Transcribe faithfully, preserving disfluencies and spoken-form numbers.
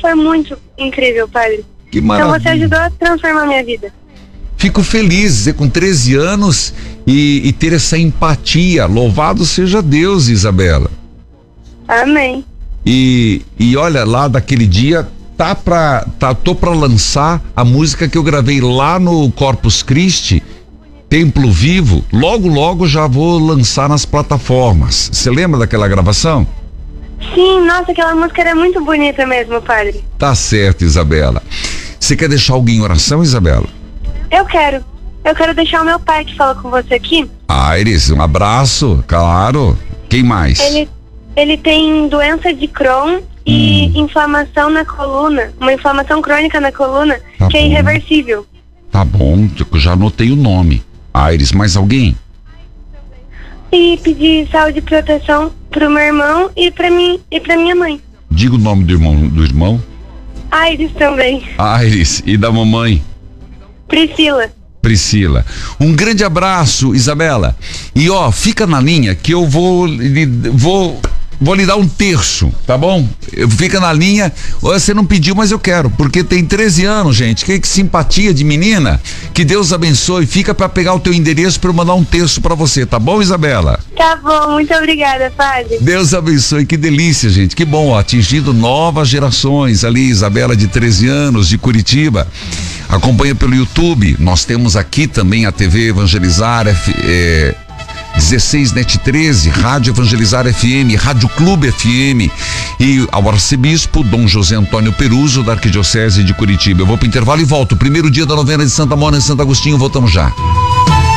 foi muito incrível, padre. Que maravilha. Então você ajudou a transformar a minha vida. Fico feliz, dizer, com treze anos e, e ter essa empatia. Louvado seja Deus, Isabela. Amém. E, e olha, lá daquele dia, tá pra, tá, tô pra lançar a música que eu gravei lá no Corpus Christi, Templo Vivo. Logo, logo já vou lançar nas plataformas. Você lembra daquela gravação? Sim, nossa, aquela música era muito bonita mesmo, padre. Tá certo, Isabela. Você quer deixar alguém em oração, Isabela? Eu quero. Eu quero deixar o meu pai que fala com você aqui. Aires, um abraço, claro. Quem mais? Ele, ele tem doença de Crohn e Hum. inflamação na coluna, uma inflamação crônica na coluna, Tá que é bom. irreversível. Tá bom, eu já anotei o nome. Aires, mais alguém? E pedir saúde e proteção pro meu irmão e pra mim e pra minha mãe. Diga o nome do irmão. Do irmão. Aires também. Aires, e da mamãe? Priscila. Priscila. Um grande abraço, Isabela. E ó, fica na linha que eu vou lhe, vou, vou lhe dar um terço, tá bom? Fica na linha. Você não pediu, mas eu quero, porque tem treze anos, gente. Que, que simpatia de menina. Que Deus abençoe. Fica pra pegar o teu endereço pra eu mandar um terço pra você, tá bom, Isabela? Tá bom, muito obrigada, padre. Deus abençoe, que delícia, gente, que bom, ó, atingindo novas gerações ali, Isabela de treze anos, de Curitiba, acompanha pelo YouTube, nós temos aqui também a T V Evangelizar, F, é, dezesseis net treze, Rádio Evangelizar F M, Rádio Clube F M e ao arcebispo Dom José Antônio Peruso da Arquidiocese de Curitiba. Eu vou pro intervalo e volto, primeiro dia da novena de Santa Mônica e Santo Agostinho, voltamos já.